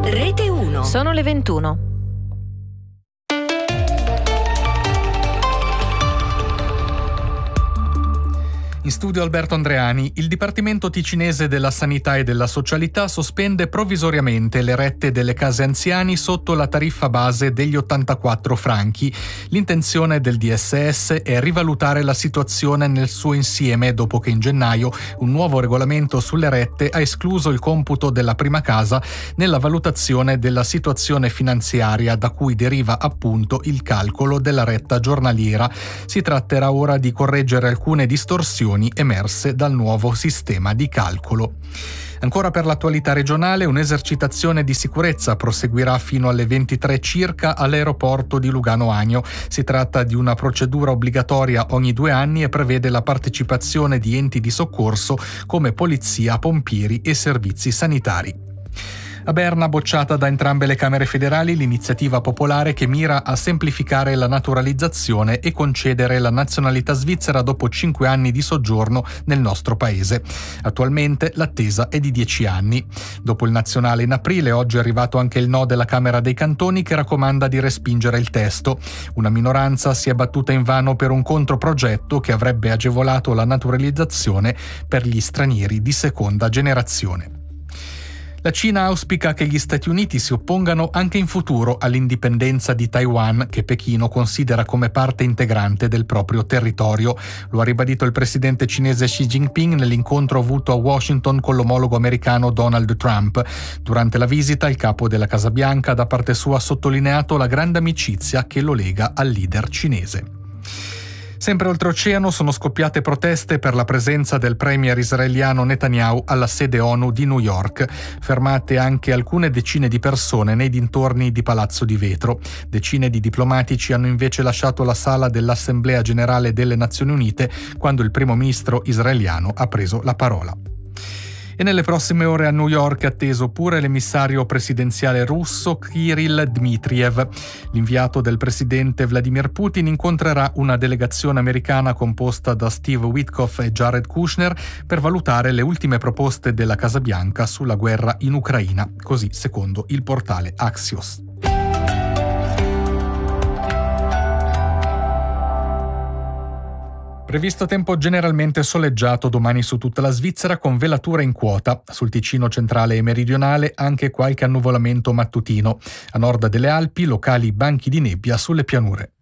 Rete 1. Sono le 21. In studio Alberto Andreani. Il Dipartimento Ticinese della Sanità e della Socialità sospende provvisoriamente le rette delle case anziani sotto la tariffa base degli 84 franchi. L'intenzione del DSS è rivalutare la situazione nel suo insieme dopo che in gennaio un nuovo regolamento sulle rette ha escluso il computo della prima casa nella valutazione della situazione finanziaria da cui deriva appunto il calcolo della retta giornaliera. Si tratterà ora di correggere alcune distorsioni emerse dal nuovo sistema di calcolo. Ancora per l'attualità regionale, un'esercitazione di sicurezza proseguirà fino alle 23 circa all'aeroporto di Lugano Agno. Si tratta di una procedura obbligatoria ogni 2 anni e prevede la partecipazione di enti di soccorso come polizia, pompieri e servizi sanitari. A Berna, bocciata da entrambe le Camere federali, l'iniziativa popolare che mira a semplificare la naturalizzazione e concedere la nazionalità svizzera dopo 5 anni di soggiorno nel nostro paese. Attualmente l'attesa è di 10 anni. Dopo il nazionale in aprile, oggi è arrivato anche il no della Camera dei Cantoni che raccomanda di respingere il testo. Una minoranza si è battuta invano per un controprogetto che avrebbe agevolato la naturalizzazione per gli stranieri di seconda generazione. La Cina auspica che gli Stati Uniti si oppongano anche in futuro all'indipendenza di Taiwan, che Pechino considera come parte integrante del proprio territorio. Lo ha ribadito il presidente cinese Xi Jinping nell'incontro avuto a Washington con l'omologo americano Donald Trump. Durante la visita, il capo della Casa Bianca da parte sua ha sottolineato la grande amicizia che lo lega al leader cinese. Sempre oltreoceano sono scoppiate proteste per la presenza del premier israeliano Netanyahu alla sede ONU di New York. Fermate anche alcune decine di persone nei dintorni di Palazzo di Vetro. Decine di diplomatici hanno invece lasciato la sala dell'Assemblea Generale delle Nazioni Unite quando il primo ministro israeliano ha preso la parola. E nelle prossime ore a New York è atteso pure l'emissario presidenziale russo Kirill Dmitriev. L'inviato del presidente Vladimir Putin incontrerà una delegazione americana composta da Steve Witkoff e Jared Kushner per valutare le ultime proposte della Casa Bianca sulla guerra in Ucraina, così secondo il portale Axios. Previsto tempo generalmente soleggiato domani su tutta la Svizzera con velature in quota. Sul Ticino centrale e meridionale anche qualche annuvolamento mattutino. A nord delle Alpi locali banchi di nebbia sulle pianure.